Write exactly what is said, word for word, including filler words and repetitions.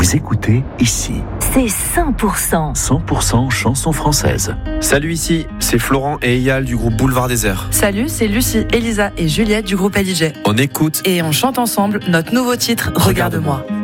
Vous écoutez ici. C'est cent pour cent. cent pour cent chansons françaises. Salut, ici, c'est Florent et Eyal du groupe Boulevard Désert. Salut, c'est Lucie, Elisa et Juliette du groupe L I J. On écoute Et on chante ensemble notre nouveau titre, Regarde-moi.